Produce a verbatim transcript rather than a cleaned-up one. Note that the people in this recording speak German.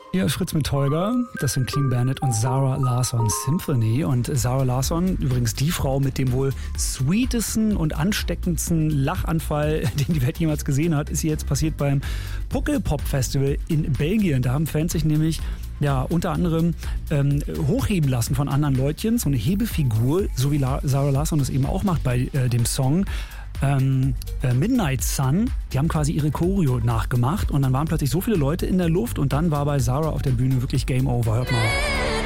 Ja, Fritz mit Holger, das sind Clean Bandit und Zara Larsson Symphony. Und Zara Larsson, übrigens die Frau mit dem wohl sweetesten und ansteckendsten Lachanfall, den die Welt jemals gesehen hat, ist hier jetzt passiert beim Pukkelpop-Festival in Belgien. Da haben Fans sich nämlich ja unter anderem ähm, hochheben lassen von anderen Leutchen, so eine Hebefigur, so wie La- Zara Larsson das eben auch macht bei äh, dem Song. Ähm, äh, Midnight Sun, die haben quasi ihre Choreo nachgemacht und dann waren plötzlich so viele Leute in der Luft und dann war bei Zara auf der Bühne wirklich Game Over. Hört mal.